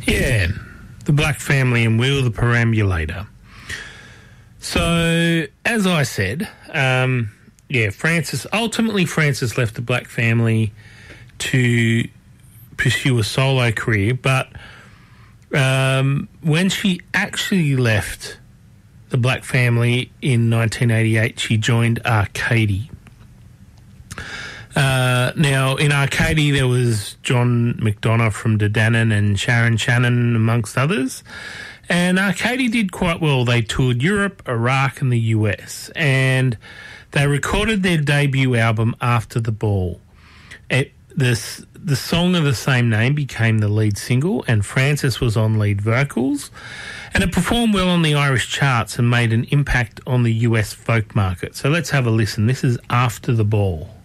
Yeah, the Black Family and Wheel the Perambulator. So, as I said, Frances left the Black Family to pursue a solo career, but when she actually left the Black Family in 1988, she joined Arcady. Now, in Arcady, there was John McDonough from Dandenong and Sharon Shannon, amongst others. And Arcady did quite well. They toured Europe, Iraq and the US. And they recorded their debut album, After the Ball. The song of the same name became the lead single, and Frances was on lead vocals. And it performed well on the Irish charts and made an impact on the US folk market. So let's have a listen. This is After the Ball.